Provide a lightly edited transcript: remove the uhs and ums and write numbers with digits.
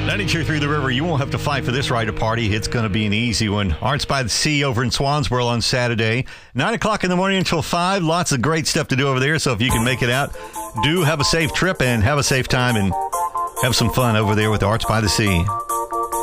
92 through the river. You won't have to fight for this ride or party. It's going to be an easy one. Arts by the Sea over in Swansboro on Saturday. 9 o'clock in the morning until 5. Lots of great stuff to do over there. So if you can make it out, do have a safe trip and have a safe time and have some fun over there with Arts by the Sea.